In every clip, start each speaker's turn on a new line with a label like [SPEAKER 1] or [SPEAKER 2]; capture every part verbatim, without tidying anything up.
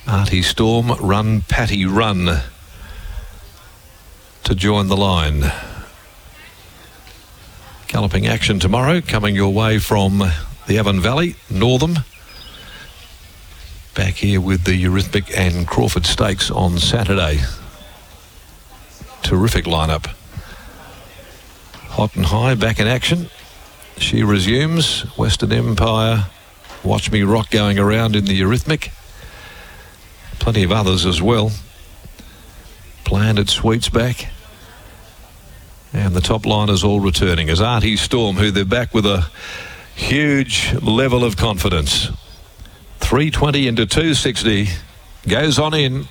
[SPEAKER 1] Artie Storm, Run Patty Run to join the line. Galloping action tomorrow coming your way from the Avon Valley, Northam. Back here with the Eurythmic and Crawford Stakes on Saturday. Terrific lineup. Hot and High back in action. She resumes. Western Empire, Watch Me Rock going around in the Eurythmic. Plenty of others as well. Planted Sweets back. And the top liners all returning as Artie Storm, who they're back with a huge level of confidence. three twenty into two sixty. Goes on in.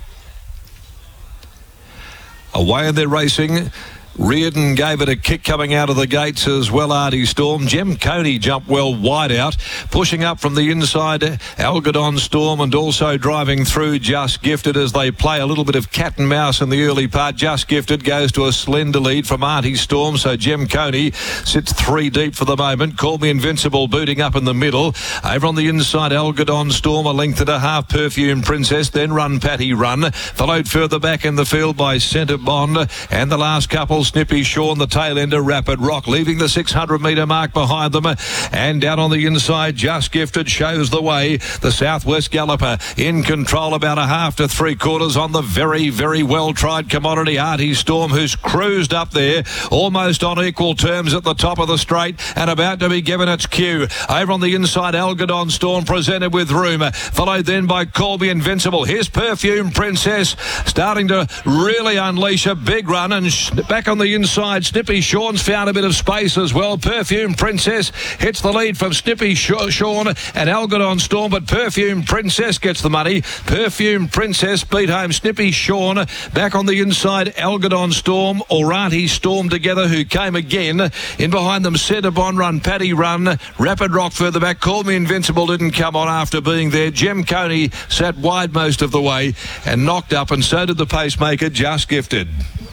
[SPEAKER 1] Away and they're racing. Reardon gave it a kick coming out of the gates as well, Artie Storm. Jem Coney jumped well wide out. Pushing up from the inside, Algodon Storm, and also driving through Just Gifted as they play a little bit of cat and mouse in the early part. Just Gifted goes to a slender lead from Artie Storm, so Jem Coney sits three deep for the moment. Call Me Invincible booting up in the middle. Over on the inside, Algodon Storm, a length and a half, Perfume Princess, then Run Patty Run. Followed further back in the field by Centre Bond, and the last couple, Snippy Shawn, the tail ender, Rapid Rock, leaving the six hundred metre mark behind them. And down on the inside, Just Gifted shows the way. The Southwest Galloper in control about a half to three quarters on the very, very well-tried commodity, Artie Storm, who's cruised up there, almost on equal terms at the top of the straight and about to be given its cue. Over on the inside, Algodon Storm presented with room, followed then by Call Me Invincible. Here's Perfume Princess starting to really unleash a big run, and sh- back on the inside, Snippy Shawn's found a bit of space as well. Perfume Princess hits the lead from Snippy Shawn and Algodon Storm, but Perfume Princess gets the money. Perfume Princess beat home Snippy Shawn. Back on the inside, Algodon Storm, Artie Storm together, who came again. In behind them, Centre Bond, Run Patty Run, Rapid Rock further back. Call Me Invincible didn't come on after being there. Jem Coney sat wide most of the way and knocked up, and so did the pacemaker, Just Gifted.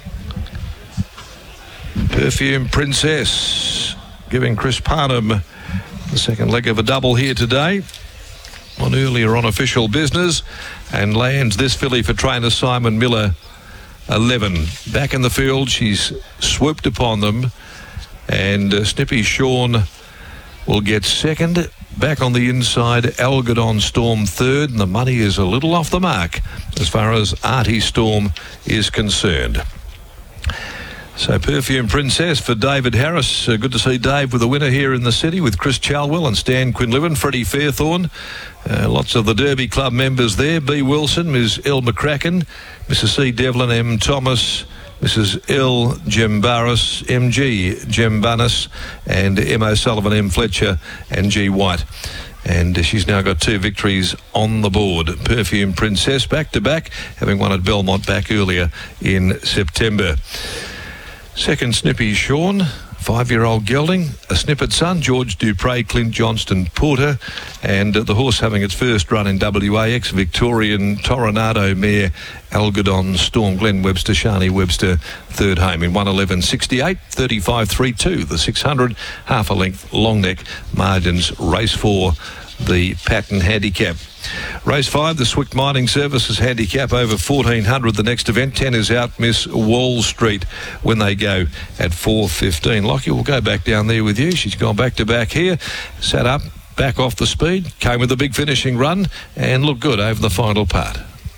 [SPEAKER 1] Perfume Princess giving Chris Parnham the second leg of a double here today on earlier on official business, and lands this filly for trainer Simon Miller, eleven. Back in the field, she's swooped upon them, and uh, Snippy Shawn will get second. Back on the inside, Algodon Storm third, and the money is a little off the mark as far as Artie Storm is concerned. So Perfume Princess for David Harris. Uh, good to see Dave with a winner here in the city with Chris Chalwell and Stan Quinlivan, Freddie Fairthorne. Uh, lots of the Derby Club members there. B. Wilson, Miz L. McCracken, Missus C. Devlin, M. Thomas, Missus L. Gembaris, M G. Gembanis, and M. O'Sullivan, M. Fletcher, and G. White. And uh, she's now got two victories on the board. Perfume Princess back to back, having won at Belmont back earlier in September. Second, Snippy Shawn, five-year-old gelding, a snippet son, George Dupre, Clint Johnston Porter, and uh, the horse having its first run in W A, ex-Victorian Toronado mare, Algodon Storm, Glenn Webster, Shani Webster, third home in one eleven sixty-eight, thirty-five three two, the six hundred, half a length, long neck, margins, race four, the Patton Handicap. Race five, the Swick Mining Services Handicap over fourteen hundred. The next event, ten is out, Miss Wall Street, when they go at four fifteen. Lockie will go back down there with you. She's gone back to back here, sat up, back off the speed, came with a big finishing run and looked good over the final part.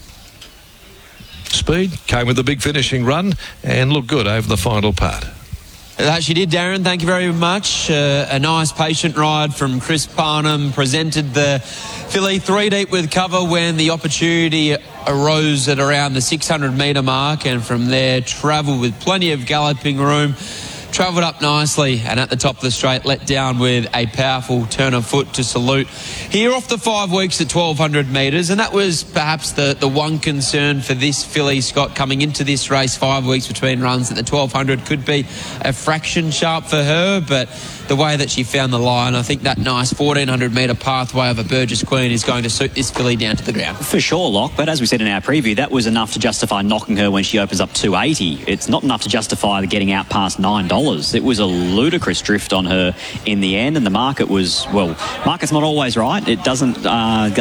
[SPEAKER 1] Speed, came with a big finishing run and looked good over the final part.
[SPEAKER 2] That she did, Darren. Thank you very much. Uh, a nice patient ride from Chris Parnham. Presented the filly three deep with cover when the opportunity arose at around the six hundred metre mark, and from there travelled with plenty of galloping room. Travelled up nicely and at the top of the straight let down with a powerful turn of foot to salute. Here off the five weeks at twelve hundred metres, and that was perhaps the, the one concern for this filly, Scott, coming into this race. Five weeks between runs at the twelve hundred could be a fraction sharp for her, but the way that she found the line, I think that nice fourteen hundred metre pathway over Burgess Queen is going to suit this filly down to the ground.
[SPEAKER 3] For sure, Locke, but as we said in our preview, that was enough to justify knocking her when she opens up two eighty. It's not enough to justify getting out past nine dollars. It was a ludicrous drift on her in the end, and the market was, well, market's not always right. It doesn't uh,